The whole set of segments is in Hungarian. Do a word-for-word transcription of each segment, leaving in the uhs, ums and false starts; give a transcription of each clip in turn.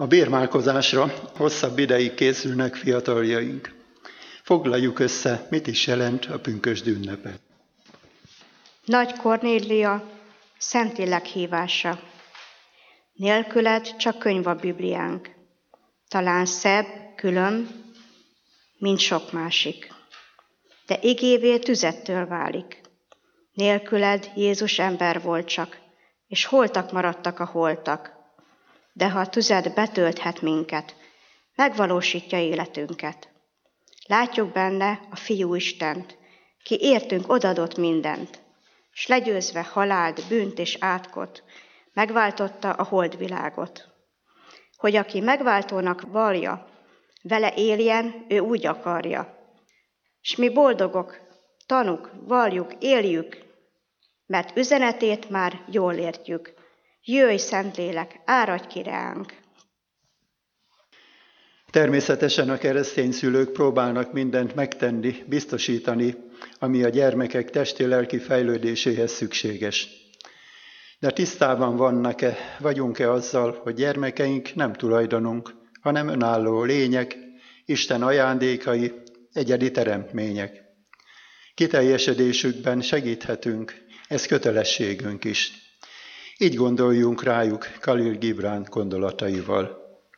A bérmálkozásra hosszabb ideig készülnek fiataljaink. Foglaljuk össze, mit is jelent a pünkösd ünnepe. Nagy Kornélia, Szentlélek hívása. Nélküled csak könyv a Bibliánk. Talán szebb, külön, mint sok másik. De igévé tüzettől válik. Nélküled Jézus ember volt csak, és holtak maradtak a holtak. De ha a tüzed betölthet minket, megvalósítja életünket. Látjuk benne a Fiú Istent, ki értünk odadott mindent, s legyőzve halált, bűnt és átkot, megváltotta a holdvilágot. Hogy aki megváltónak vallja, vele éljen, ő úgy akarja. S mi boldogok, tanuk, valljuk, éljük, mert üzenetét már jól értjük. Jöjj, Szentlélek, áradj ki ránk! Természetesen a keresztény szülők próbálnak mindent megtenni, biztosítani, ami a gyermekek testi-lelki fejlődéséhez szükséges. De tisztában vannak-e, vagyunk-e azzal, hogy gyermekeink nem tulajdonunk, hanem önálló lények, Isten ajándékai, egyedi teremtmények. Kiteljesedésükben segíthetünk, ez kötelességünk is. Így gondoljunk rájuk Khalil Gibran gondolataival.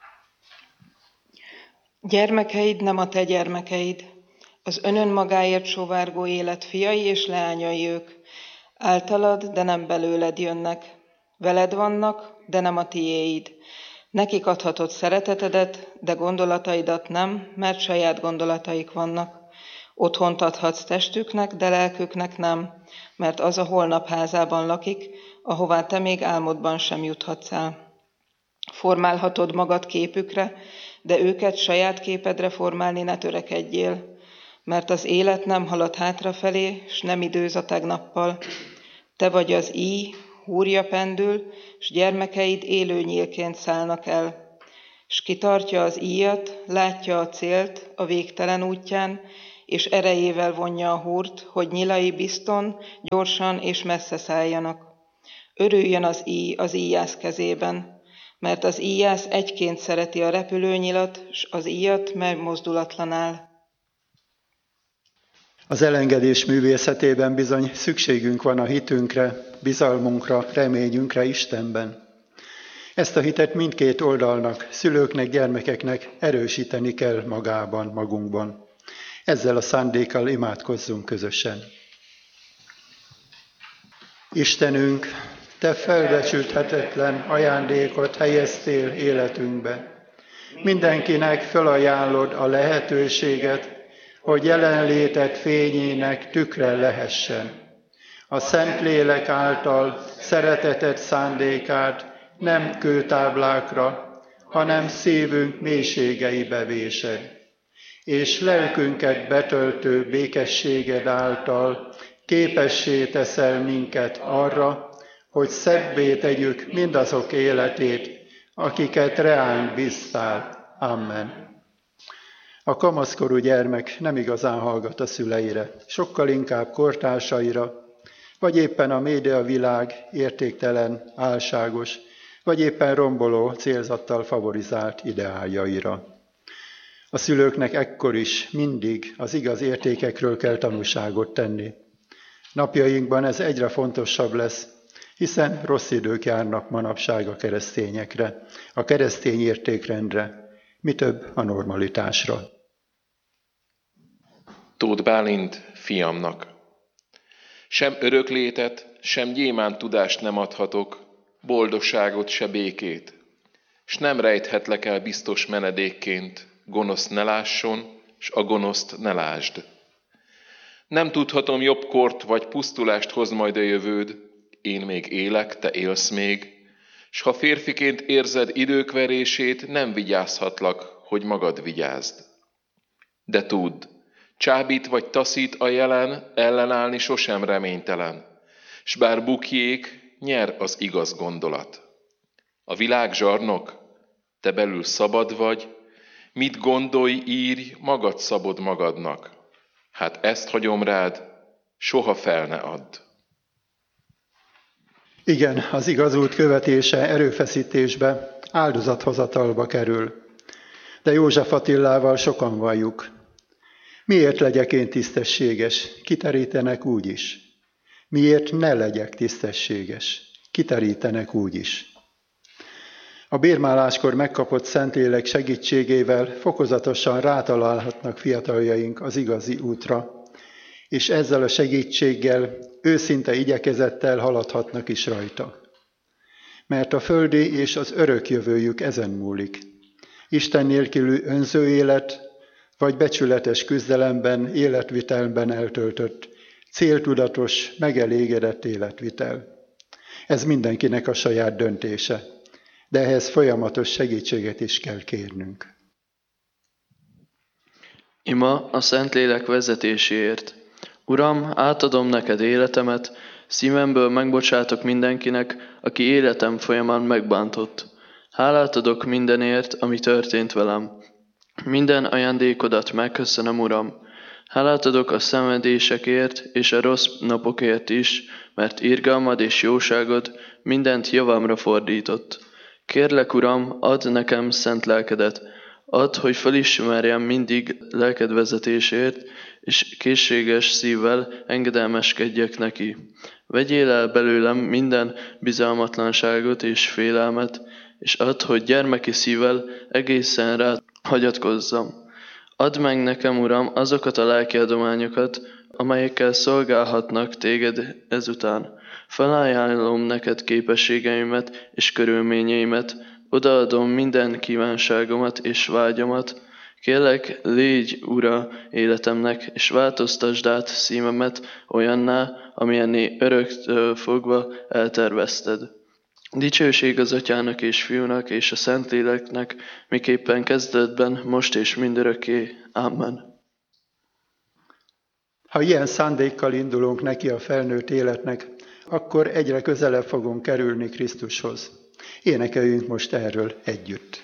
Gyermekeid nem a te gyermekeid, az önön magáért sovárgó élet fiai és leányai ők. Általad, de nem belőled jönnek. Veled vannak, de nem a tiéid. Nekik adhatod szeretetedet, de gondolataidat nem, mert saját gondolataik vannak. Otthont adhatsz testüknek, de lelküknek nem, mert az a holnap házában lakik, ahová te még álmodban sem juthatsz el. Formálhatod magad képükre, de őket saját képedre formálni ne törekedjél, mert az élet nem halad hátrafelé, s nem időz a tegnappal. Te vagy az íj, húrja pendül, s gyermekeid élő nyílként szállnak el. S kitartja az íjat, látja a célt a végtelen útján, és erejével vonja a húrt, hogy nyilai bizton, gyorsan és messze szálljanak. Örüljön az íj az íjász kezében, mert az íjász egyként szereti a repülőnyilat, s az íjat megmozdulatlan áll. Az elengedés művészetében bizony szükségünk van a hitünkre, bizalmunkra, reményünkre Istenben. Ezt a hitet mindkét oldalnak, szülőknek, gyermekeknek erősíteni kell magában, magunkban. Ezzel a szándékkal imádkozzunk közösen. Istenünk, te felbecsülhetetlen ajándékot helyeztél életünkbe. Mindenkinek felajánlod a lehetőséget, hogy jelenléted fényének tükre lehessen. A Szentlélek által szereteted szándékát nem kőtáblákra, hanem szívünk mélységeibe vésed. És lelkünket betöltő békességed által képessé teszel minket arra, hogy szebbé tegyük mindazok életét, akiket reánk bíztál. Amen. A kamaszkorú gyermek nem igazán hallgat a szüleire, sokkal inkább kortársaira, vagy éppen a médiavilág értéktelen, álságos, vagy éppen romboló célzattal favorizált ideáljaira. A szülőknek ekkor is mindig az igaz értékekről kell tanúságot tenni. Napjainkban ez egyre fontosabb lesz, hiszen rossz idők járnak manapság a keresztényekre, a keresztény értékrendre, mi több a normalitásra. Tóth Bálint fiamnak. Sem öröklétet, sem gyémánt tudást nem adhatok, boldogságot se békét, s nem rejthetlek el biztos menedékként, gonosz ne lásson, s a gonoszt ne lásd. Nem tudhatom jobb kort vagy pusztulást hoz majd a jövőd, én még élek, te élsz még, s ha férfiként érzed idők verését, nem vigyázhatlak, hogy magad vigyázd. De tudd, csábít vagy taszít a jelen, ellenállni sosem reménytelen, s bár bukjék, nyer az igaz gondolat. A világ zsarnok, te belül szabad vagy, mit gondolj, írj, magad szabod magadnak. Hát ezt hagyom rád, soha fel ne add. Igen, az igaz út követése erőfeszítésbe, áldozathozatalba kerül. De József Attilával sokan valljuk. Miért legyek én tisztességes? Kiterítenek úgy is. Miért ne legyek tisztességes? Kiterítenek úgy is. A bérmáláskor megkapott Szentlélek segítségével fokozatosan rátalálhatnak fiataljaink az igazi útra, és ezzel a segítséggel őszinte igyekezettel haladhatnak is rajta. Mert a földi és az örök jövőjük ezen múlik. Isten nélkülű önző élet, vagy becsületes küzdelemben, életvitelben eltöltött, céltudatos, megelégedett életvitel. Ez mindenkinek a saját döntése, de ehhez folyamatos segítséget is kell kérnünk. Ima a Szentlélek vezetéséért. Uram, átadom neked életemet, szívemből megbocsátok mindenkinek, aki életem folyamán megbántott. Hálát adok mindenért, ami történt velem. Minden ajándékodat megköszönöm, Uram. Hálát adok a szenvedésekért és a rossz napokért is, mert irgalmad és jóságod mindent javamra fordított. Kérlek, Uram, add nekem szent lelkedet, add, hogy felismerjem mindig lelked vezetésért, és készséges szívvel engedelmeskedjek neki. Vegyél el belőlem minden bizalmatlanságot és félelmet, és add, hogy gyermeki szívvel egészen rá hagyatkozzam. Add meg nekem, Uram, azokat a lelki adományokat, amelyekkel szolgálhatnak téged ezután. Felajánlom neked képességeimet és körülményeimet, odaadom minden kívánságomat és vágyamat. Kérlek, légy Ura életemnek, és változtasd át szívemet olyanná, amilyenné öröktől fogva eltervezted. Dicsőség az Atyának és Fiúnak és a Szentléleknek, miképpen kezdetben, most és mindörökké. Amen. Ha ilyen szándékkal indulunk neki a felnőtt életnek, akkor egyre közelebb fogunk kerülni Krisztushoz. Énekeljünk most erről együtt.